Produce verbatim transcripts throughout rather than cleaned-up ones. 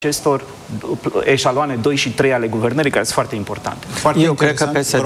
acestor eșaloane doi și trei ale guvernării, care sunt foarte importante. Foarte Eu cred că P S D,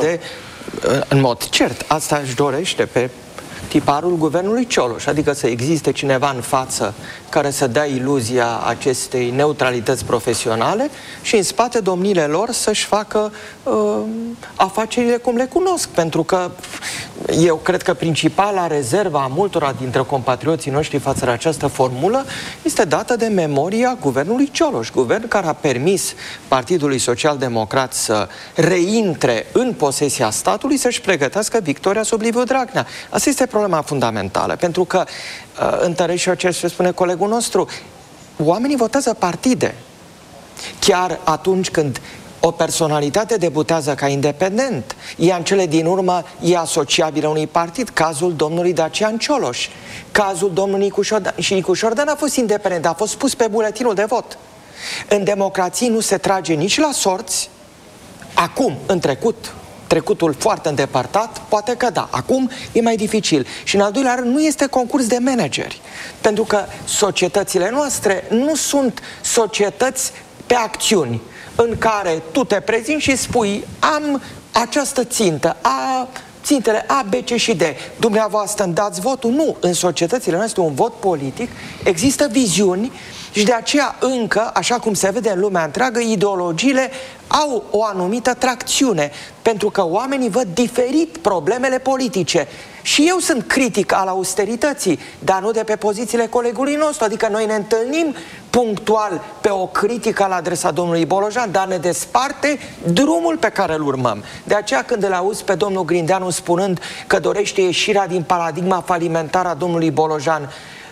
în mod cert, asta își dorește pe tiparul guvernului Cioloș, adică să existe cineva în față care să dea iluzia acestei neutralități profesionale și în spate domnile lor să-și facă uh, afacerile cum le cunosc, pentru că eu cred că principala rezervă a multora dintre compatrioții noștri față de această formulă este dată de memoria guvernului Cioloș, guvern care a permis Partidului Social-Democrat să reintre în posesia statului, să-și pregătească victoria sub Liviu Dragnea. Asta este problema fundamentală, pentru că, uh, întăresc și eu ce spune colegul nostru, oamenii votează partide. Chiar atunci când o personalitate debutează ca independent, ea în cele din urmă e asociabilă unui partid. Cazul domnului Dacian Cioloș, cazul domnului Nicu Șordan. Și Nicu Șordan a fost independent, a fost pus pe buletinul de vot. În democrații nu se trage nici la sorți. Acum, în trecut, trecutul foarte îndepărtat, poate că da. Acum e mai dificil. Și în al doilea rând, nu este concurs de manageri. Pentru că societățile noastre nu sunt societăți pe acțiuni, în care tu te prezinți și spui am această țintă, a, țintele A, B, C și D. Dumneavoastră îmi dați votul? Nu. În societățile noastre un vot politic, există viziuni și de aceea încă, așa cum se vede în lumea întreagă, ideologiile au o anumită tracțiune, pentru că oamenii văd diferit problemele politice. Și eu sunt critic al austerității, dar nu de pe pozițiile colegului nostru, adică noi ne întâlnim punctual pe o critică la adresa domnului Bolojan, dar ne desparte drumul pe care îl urmăm. De aceea când îl auzi pe domnul Grindeanu spunând că dorește ieșirea din paradigma falimentară a domnului Bolojan,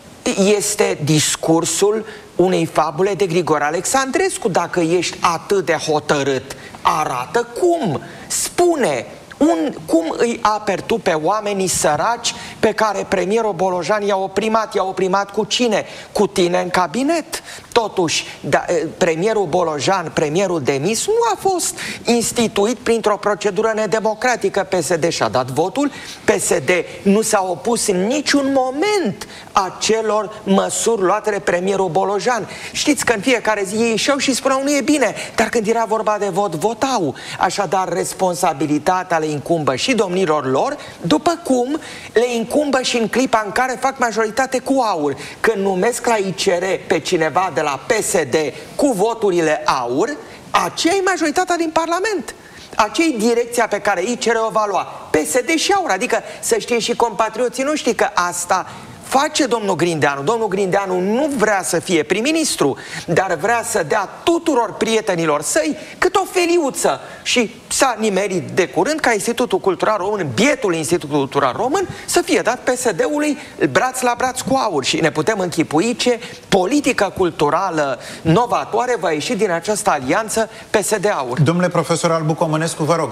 este discursul unei fabule de Grigore Alexandrescu. Dacă ești atât de hotărât, arată cum, spune un, cum îi aperi tu pe oamenii săraci pe care premierul Bolojan i-a oprimat. I-a oprimat cu cine? Cu tine în cabinet. Totuși, da, premierul Bolojan, premierul demis, nu a fost instituit printr-o procedură nedemocratică. P S D și-a dat votul, P S D nu s-a opus în niciun moment acelor măsuri luate de premierul Bolojan. Știți că în fiecare zi ei ieșeau și spuneau nu e bine, dar când era vorba de vot, votau. Așadar, responsabilitatea le incumbă și domnilor lor, după cum le incumbă și în clipa în care fac majoritate cu aur. Când numesc la I C R pe cineva de la P S D cu voturile aur, aceea e majoritatea din Parlament. Aceea e direcția pe care I C R o va lua. P S D și aur, adică să știe și compatrioții noștri că asta face domnul Grindeanu. Domnul Grindeanu nu vrea să fie prim-ministru, dar vrea să dea tuturor prietenilor săi cât o feliuță. Și s-a nimerit de curând ca Institutul Cultural Român, bietul Institut Cultural Român, să fie dat P S D-ului braț la braț cu aur. Și ne putem închipui ce politică culturală novatoare va ieși din această alianță P S D-aur. Domnule profesor Albu Comănescu, vă rog.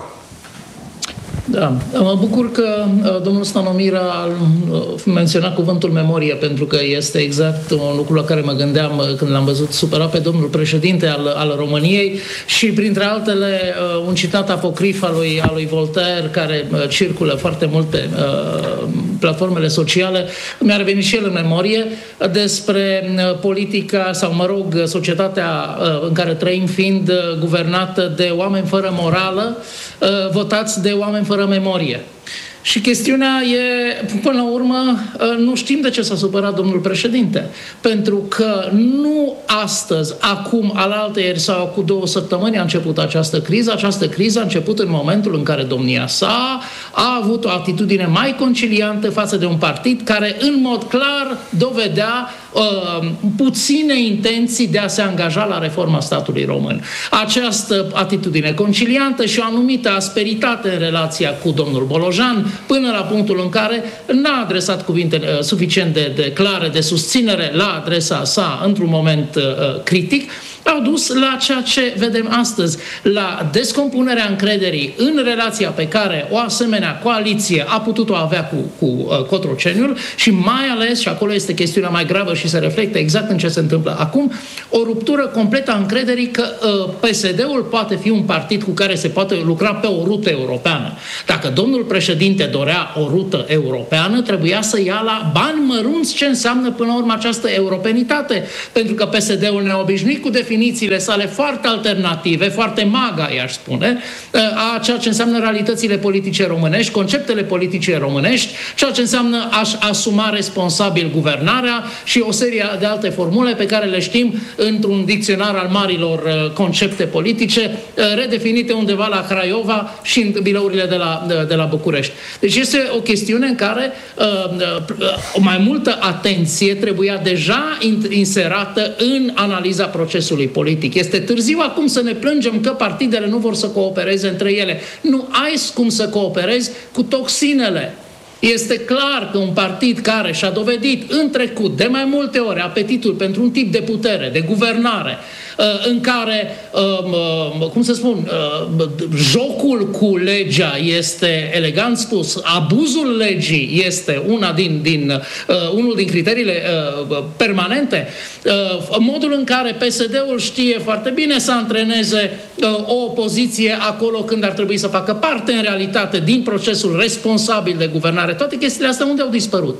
Da, mă bucur că uh, domnul Stanomir a uh, menționat cuvântul memorie, pentru că este exact un lucru la care mă gândeam uh, când l-am văzut supărat pe domnul președinte al, al României și, printre altele, uh, un citat apocrif al lui, al lui Voltaire, care uh, circulă foarte mult pe uh, platformele sociale, mi-a revenit și el în memorie, uh, despre uh, politica, sau mă rog, societatea uh, în care trăim fiind uh, guvernată de oameni fără morală, uh, votați de oameni fără memorie. Și chestiunea e, până la urmă, nu știm de ce s-a supărat domnul președinte. Pentru că nu astăzi, acum, alaltăieri sau cu două săptămâni a început această criză. Această criză a început în momentul în care domnia sa a avut o atitudine mai conciliantă față de un partid care, în mod clar, dovedea uh, puține intenții de a se angaja la reforma statului român. Această atitudine conciliantă și o anumită asperitate în relația cu domnul Bolojan, până la punctul în care n-a adresat cuvinte uh, suficient de, de clare de susținere la adresa sa într-un moment uh, critic, au dus la ceea ce vedem astăzi, la descompunerea încrederii în relația pe care o asemenea coaliție a putut-o avea cu, cu uh, Cotroceniul și mai ales, și acolo este chestiunea mai gravă și se reflectă exact în ce se întâmplă acum, o ruptură completă a încrederii că uh, P S D-ul poate fi un partid cu care se poate lucra pe o rută europeană. Dacă domnul președinte dorea o rută europeană, trebuia să ia la bani mărunți ce înseamnă până la urmă această europenitate, pentru că P S D-ul ne-a obișnuit cu definiția definițiile sale foarte alternative, foarte maga, i-aș spune, a ceea ce înseamnă realitățile politice românești, conceptele politice românești, ceea ce înseamnă a-și asuma responsabil guvernarea și o serie de alte formule pe care le știm într-un dicționar al marilor concepte politice, redefinite undeva la Craiova și în birourile de la, de, de la București. Deci este o chestiune în care o mai multă atenție trebuia deja inserată în analiza procesului politic. Este târziu acum să ne plângem că partidele nu vor să coopereze între ele. Nu ai cum să cooperezi cu toxinele. Este clar că un partid care și-a dovedit în trecut de mai multe ori apetitul pentru un tip de putere, de guvernare, în care, cum să spun, jocul cu legea este, elegant spus, abuzul legii este una din, din, unul din criteriile permanente, modul în care P S D-ul știe foarte bine să antreneze o opoziție acolo când ar trebui să facă parte în realitate din procesul responsabil de guvernare, toate chestiile astea unde au dispărut?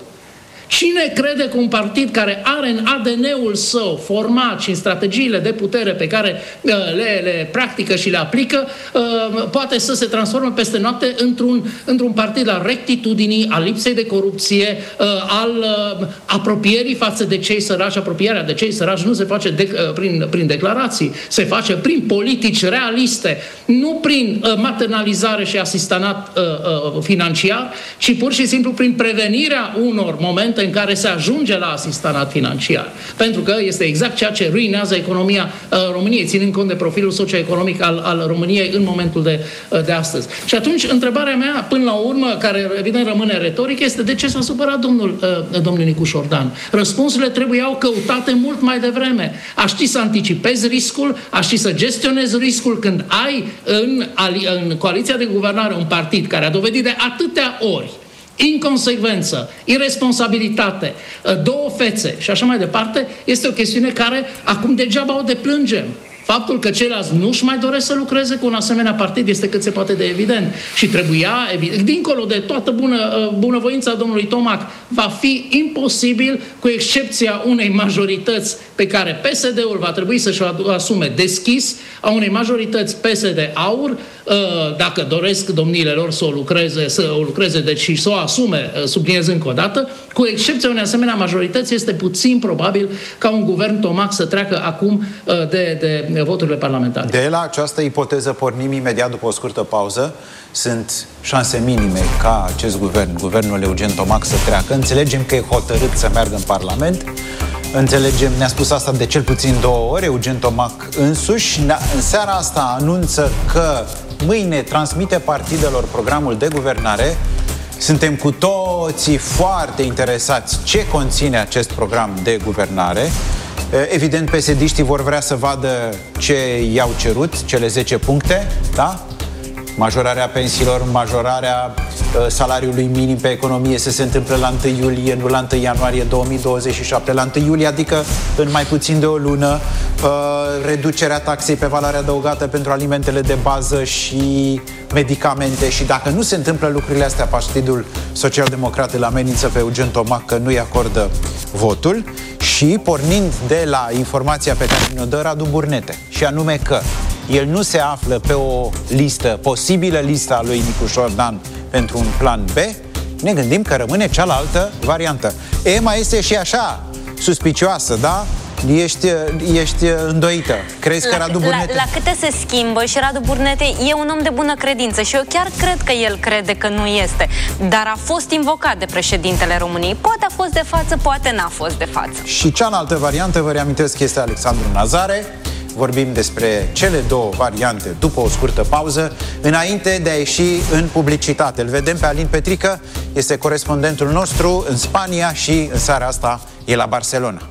Cine crede că un partid care are în A D N-ul său format și în strategiile de putere pe care uh, le, le practică și le aplică, uh, poate să se transforme peste noapte într-un, într-un partid al rectitudinii, al lipsei de corupție, uh, al uh, apropierii față de cei săraci? Apropierea de cei săraci nu se face de, uh, prin, prin declarații, se face prin politici realiste, nu prin uh, maternalizare și asistanat uh, uh, financiar, ci pur și simplu prin prevenirea unor momente în care se ajunge la asistanat financiar. Pentru că este exact ceea ce ruinează economia uh, României, ținând cont de profilul socioeconomic al, al României în momentul de, uh, de astăzi. Și atunci, întrebarea mea, până la urmă, care evident rămâne retoric, este de ce s-a supărat domnul, uh, domnul Nicu Șordan? Răspunsurile trebuiau căutate mult mai devreme. A ști să anticipezi riscul, a ști să gestionezi riscul când ai în, în coaliția de guvernare un partid care a dovedit de atâtea ori inconsecvență, irresponsabilitate, două fețe și așa mai departe, este o chestiune care acum degeaba o deplângem. Faptul că ceilalți nu-și mai doresc să lucreze cu un asemenea partid este cât se poate de evident. Și trebuia, evident, dincolo de toată bună, bunăvoința domnului Tomac, va fi imposibil, cu excepția unei majorități pe care P S D-ul va trebui să-și asume deschis, a unei majorități P S D-Aur, dacă doresc domniile lor să o lucreze, să o lucreze deci și să o asume, subliniez încă o dată, cu excepția unei asemenea majorități, este puțin probabil ca un guvern Tomac să treacă acum de, de voturile parlamentare. De la această ipoteză pornim imediat după o scurtă pauză. Sunt șanse minime ca acest guvern, guvernul Eugen Tomac, să treacă. Înțelegem că e hotărât să meargă în Parlament. Înțelegem, ne-a spus asta de cel puțin două ori Eugen Tomac însuși. În seara asta anunță că mâine transmite partidelor programul de guvernare. Suntem cu toții foarte interesați ce conține acest program de guvernare. Evident, P S D-știi vor vrea să vadă ce i-au cerut, cele zece puncte, da? Majorarea pensiilor, majorarea uh, salariului minim pe economie să se întâmple la întâi iulie, nu la întâi ianuarie două mii douăzeci și șapte, la întâi iulie, adică în mai puțin de o lună, uh, reducerea taxei pe valoare adăugată pentru alimentele de bază și medicamente. Și dacă nu se întâmplă lucrurile astea, Partidul Social Democrat îl amenință pe Eugen Tomac că nu-i acordă votul. Și pornind de la informația pe care ne-o dă Radu Burnete, și anume că el nu se află pe o listă, posibilă listă a lui Nicu Șordan pentru un plan B, ne gândim că rămâne cealaltă variantă. E, mai este și așa suspicioasă, da? Ești, ești îndoită. Crezi la, că Radu Burnete... La, la câte se schimbă și Radu Burnete e un om de bună credință și eu chiar cred că el crede că nu este. Dar a fost invocat de președintele României. Poate a fost de față, poate n-a fost de față. Și cealaltă variantă, vă reamintesc, este Alexandru Nazare. Vorbim despre cele două variante după o scurtă pauză, înainte de a ieși în publicitate. Îl vedem pe Alin Petrică, este corespondentul nostru în Spania și în seara asta e la Barcelona.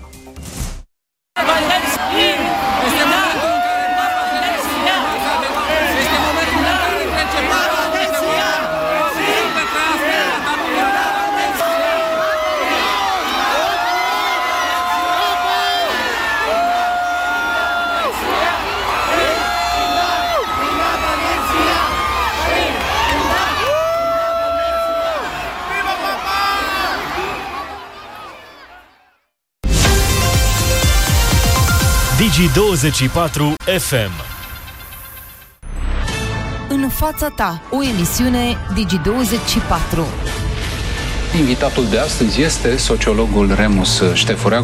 Digi douăzeci și patru F M. În fața ta, o emisiune Digi douăzeci și patru. Invitatul de astăzi este sociologul Remus Ștefurea.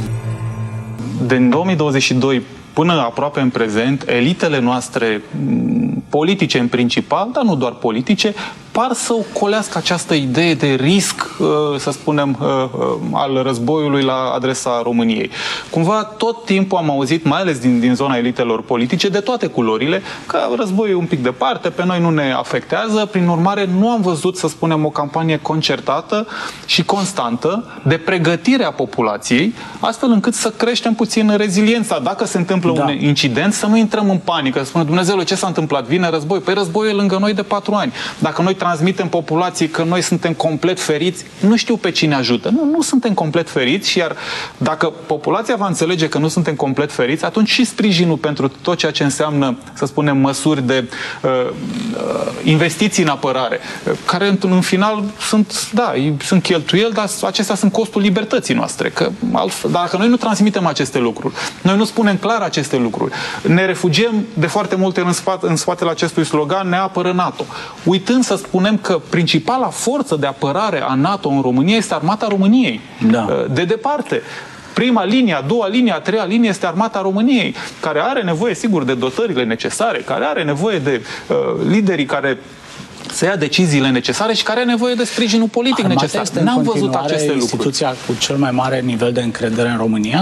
Din două mii douăzeci și doi până aproape în prezent, elitele noastre politice în principal, dar nu doar politice, par să ocolească această idee de risc, să spunem, al războiului la adresa României. Cumva tot timpul am auzit, mai ales din, din zona elitelor politice, de toate culorile, că războiul e un pic departe, pe noi nu ne afectează, prin urmare nu am văzut, să spunem, o campanie concertată și constantă de pregătire a populației, astfel încât să creștem puțin reziliența. Dacă se întâmplă da. un incident, să nu intrăm în panică, să spunem, Dumnezeule, ce s-a întâmplat? Vine război? Păi războiul e lângă noi de patru ani. Dacă noi transmitem populației că noi suntem complet feriți, nu știu pe cine ajută. Nu, nu suntem complet feriți, iar dacă populația va înțelege că nu suntem complet feriți, atunci și sprijinul pentru tot ceea ce înseamnă, să spunem, măsuri de uh, uh, investiții în apărare, uh, care în, în final sunt, da, sunt cheltuieli, dar acestea sunt costul libertății noastre. Că altfel, dacă noi nu transmitem aceste lucruri, noi nu spunem clar aceste lucruri, ne refugiem de foarte multe ori în, spate, în spatele acestui slogan, ne apără NATO. Uitând să spunem că principala forță de apărare a NATO în România este Armata României. Da. De departe. Prima linie, a doua linie, a treia linie este Armata României, care are nevoie, sigur, de dotările necesare, care are nevoie de uh, liderii care să ia deciziile necesare și care are nevoie de sprijinul politic Armata necesar. N-am văzut aceste lucruri. Instituția cu cel mai mare nivel de încredere în România?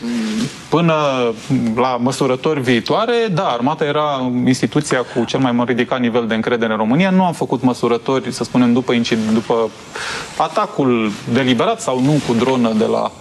Până la măsurători viitoare, da, Armata era instituția cu cel mai ridicat nivel de încredere în România. Nu am făcut măsurători, să spunem, după, după atacul deliberat sau nu cu dronă de la,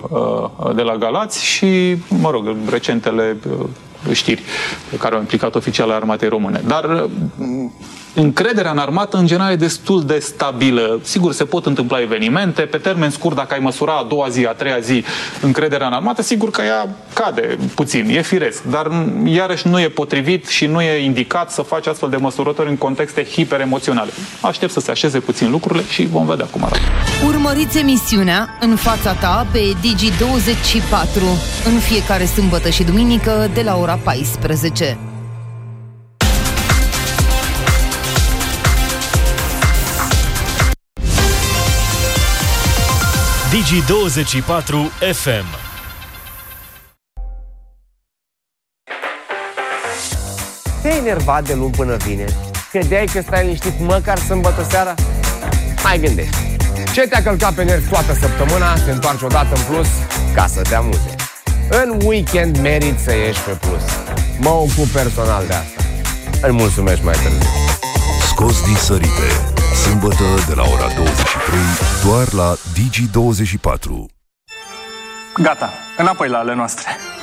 de la Galați și, mă rog, recentele știri care au implicat oficialii Armatei Române. Dar încrederea în armată, în general, e destul de stabilă. Sigur, se pot întâmpla evenimente. Pe termen scurt, dacă ai măsura a doua zi, a treia zi, încrederea în armată, sigur că ea cade puțin, e firesc. Dar, iarăși, nu e potrivit și nu e indicat să faci astfel de măsurători în contexte hiperemoționale. Aștept să se așeze puțin lucrurile și vom vedea cum arată. Urmăriți emisiunea În fața ta pe Digi douăzeci și patru în fiecare sâmbătă și duminică de la ora paisprezece. Digi douăzeci și patru F M. Te-ai enervat de luni până vineri? Credeai că stai liniștit măcar sâmbătă seara? Mai gândește. Ce te-a călcat pe nervi toată săptămâna, se întoarce odată în plus ca să te amuze. În weekend meriți să ieși pe plus. Mă ocup personal de asta. Îmi mulțumesc mai târziu. Scos din sărite. Sâmbătă de la ora douăzeci și trei, doar la Digi douăzeci și patru. Gata, înapoi la ale noastre.